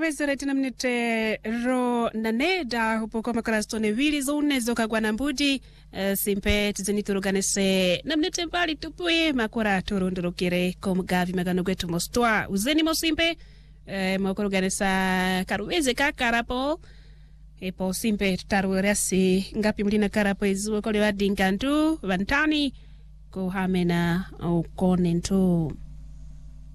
Rwezere tina mnete ro naneda upoko makarastone wili zone zoka kwa nambuji simpe tizeniturugane na mnete mbali tupue makura turundurukire komugavi magano gwetu mostwa uzeni mosimpe makurugane sa karuweze kakarapo epo simpe tutaruerasi ngapi mlina karapo izuwe kole wadingantu vantani kuhamena ukone ntu